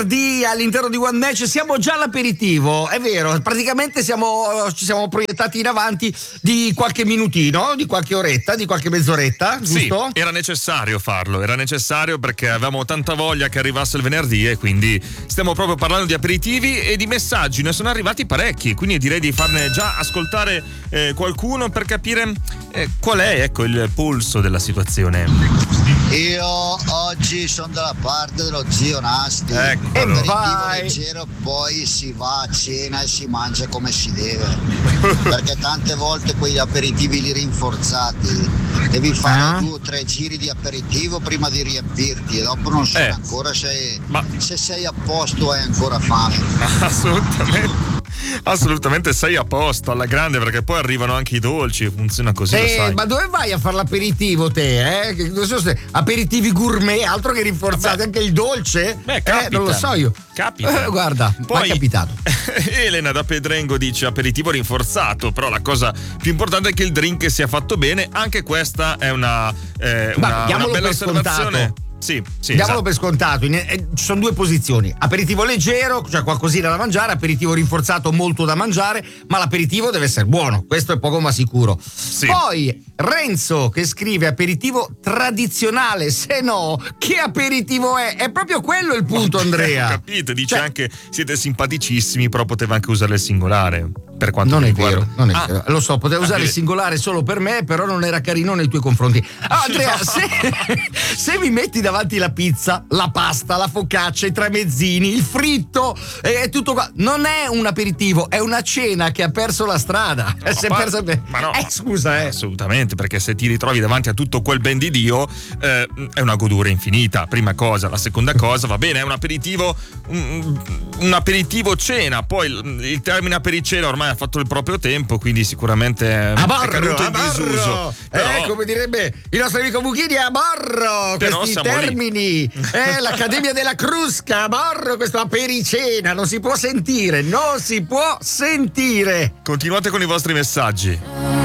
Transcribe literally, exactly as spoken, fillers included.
Di all'interno di One Match siamo già all'aperitivo, è vero, praticamente siamo, ci siamo proiettati in avanti di qualche minutino, di qualche oretta, di qualche mezz'oretta, giusto? Sì, era necessario farlo, era necessario perché avevamo tanta voglia che arrivasse il venerdì e quindi stiamo proprio parlando di aperitivi e di messaggi, ne sono arrivati parecchi, quindi direi di farne già ascoltare eh, qualcuno per capire eh, qual è, ecco, il polso della situazione. Io oggi sono dalla parte dello zio Nasti. Eccolo. E Aperitivo vai. leggero, poi si va a cena e si mangia come si deve. Perché tante volte quegli aperitivi li rinforzati devi fare Ah. due o tre giri di aperitivo prima di riempirti e dopo non sai Eh. ancora se, Ma- se sei a posto e hai ancora fame. Assolutamente. Assolutamente sei a posto alla grande perché poi arrivano anche i dolci, funziona così, lo Eh, sai. ma dove vai a fare l'aperitivo te? Eh? Che- non so se- aperitivi gourmet, altro che rinforzati, Vabbè. anche il dolce? Beh, capita. Eh, non lo so io. Capita. Eh, guarda, Poi mi è capitato. Elena da Pedrengo dice aperitivo rinforzato, però la cosa più importante è che il drink sia fatto bene. Anche questa è una, eh, Ma una, una diamolo bella per osservazione. scontato. Sì, sì, Diamolo esatto. per scontato, in- eh, ci sono due posizioni: aperitivo leggero, cioè qualcosina da mangiare, aperitivo rinforzato, molto da mangiare, ma l'aperitivo deve essere buono, questo è poco ma sicuro. Sì. Poi Renzo che scrive aperitivo tradizionale, se no che aperitivo è? È proprio quello il punto, Andrea. Ho capito, dice Cioè, anche siete simpaticissimi, però poteva anche usare il singolare. Per quanto non mi è riguarda. vero, non è Ah, vero. Lo so, poteva ah, usare il dire- singolare solo per me, però non era carino nei tuoi confronti. Ah, Andrea, se, se mi metti davanti la pizza, la pasta, la focaccia, i tramezzini, il fritto e tutto qua, non è un aperitivo, è una cena che ha perso la strada. No, Si è pa- persa per- ma no, Eh, scusa, eh. assolutamente, perché se ti ritrovi davanti a tutto quel ben di Dio eh, è una goduria infinita, prima cosa. La seconda cosa, va bene, è un aperitivo un, un aperitivo cena, poi il, il termine apericena ormai ha fatto il proprio tempo, quindi sicuramente A è borro, caduto a in disuso. borro. Però- Eh, come direbbe il nostro amico Buchini, a borro Però questi siamo lì. termini. Eh, l'Accademia della Crusca, a borro questo apericena, non si può sentire, non si può sentire. Continuate con i vostri messaggi.